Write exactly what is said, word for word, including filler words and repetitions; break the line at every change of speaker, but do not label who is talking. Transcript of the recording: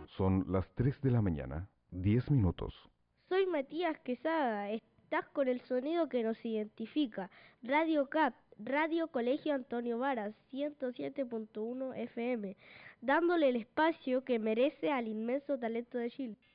Son las tres de la mañana, diez minutos.
Soy Matías Quesada, estás con el sonido que nos identifica. Radio C A P, Radio Colegio Antonio Varas, ciento siete punto uno F M, dándole el espacio que merece al inmenso talento de Chile.